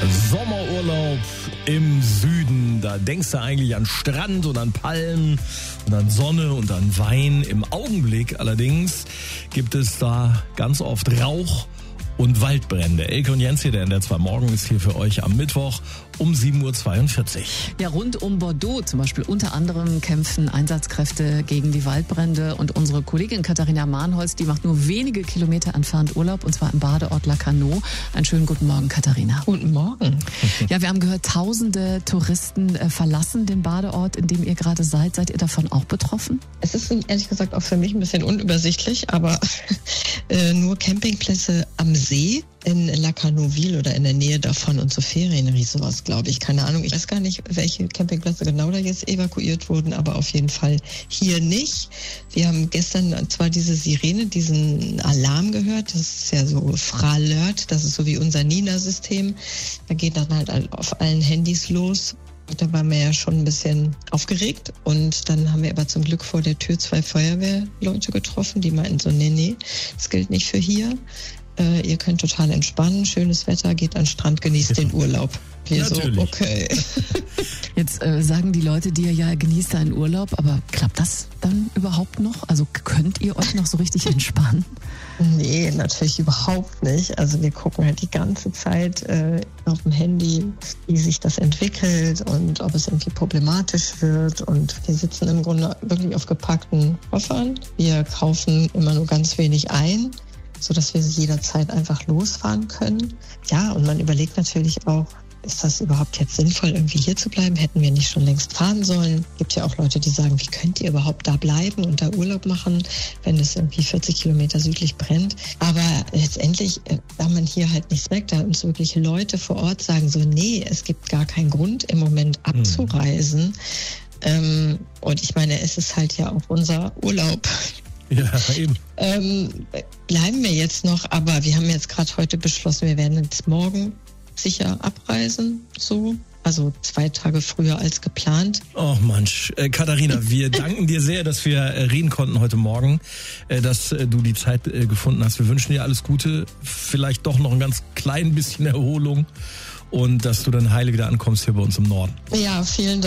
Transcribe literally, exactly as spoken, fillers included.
Sommerurlaub im Süden. Da denkst du eigentlich an Strand und an Palmen und an Sonne und an Wein. Im Augenblick allerdings gibt es da ganz oft Rauch und Waldbrände. Elke und Jens hier, der in der zwei Morgen ist hier für euch am Mittwoch um sieben Uhr zweiundvierzig. Ja, rund um Bordeaux zum Beispiel unter anderem kämpfen Einsatzkräfte gegen die Waldbrände und unsere Kollegin Katharina Mahnholz, die macht nur wenige Kilometer entfernt Urlaub und zwar im Badeort Lacanau. Einen schönen guten Morgen, Katharina. Guten Morgen. Ja, wir haben gehört, tausende Touristen verlassen den Badeort, in dem ihr gerade seid. Seid ihr davon auch betroffen? Es ist ehrlich gesagt auch für mich ein bisschen unübersichtlich, aber äh, nur Campingplätze am See in Lacanau-Ville oder in der Nähe davon und so Ferienresorts, glaube ich. Keine Ahnung, ich weiß gar nicht, welche Campingplätze genau da jetzt evakuiert wurden, aber auf jeden Fall hier nicht. Wir haben gestern zwar diese Sirene, diesen Alarm gehört, das ist ja so Fralert, das ist so wie unser Nina-System. Da geht dann halt auf allen Handys los. Da waren wir ja schon ein bisschen aufgeregt und dann haben wir aber zum Glück vor der Tür zwei Feuerwehrleute getroffen, die meinten so, nee, nee, das gilt nicht für hier. Äh, ihr könnt total entspannen, schönes Wetter, geht an den Strand, genießt den Urlaub. Wir Natürlich. So, okay. Jetzt äh, sagen die Leute dir ja, genießt deinen Urlaub, aber klappt das dann überhaupt noch? Also könnt ihr euch noch so richtig entspannen? Nee, natürlich überhaupt nicht. Also wir gucken halt die ganze Zeit äh, auf dem Handy, wie sich das entwickelt und ob es irgendwie problematisch wird. Und wir sitzen im Grunde wirklich auf gepackten Koffern. Wir kaufen immer nur ganz wenig ein, sodass wir jederzeit einfach losfahren können. Ja, und man überlegt natürlich auch, ist das überhaupt jetzt sinnvoll, irgendwie hier zu bleiben? Hätten wir nicht schon längst fahren sollen? Gibt ja auch Leute, die sagen, wie könnt ihr überhaupt da bleiben und da Urlaub machen, wenn es irgendwie vierzig Kilometer südlich brennt? Aber letztendlich, da man hier halt nichts merkt, da uns wirklich Leute vor Ort sagen so, nee, es gibt gar keinen Grund im Moment abzureisen. Mhm. Ähm, und ich meine, es ist halt ja auch unser Urlaub. Ja, eben. Ähm, bleiben wir jetzt noch, aber wir haben jetzt gerade heute beschlossen, wir werden jetzt morgen sicher abreisen, so. Also zwei Tage früher als geplant. Oh Mensch, äh, Katharina, wir danken dir sehr, dass wir äh, reden konnten heute Morgen, äh, dass äh, du die Zeit äh, gefunden hast. Wir wünschen dir alles Gute, vielleicht doch noch ein ganz klein bisschen Erholung und dass du dann heil wieder ankommst hier bei uns im Norden. Ja, vielen Dank.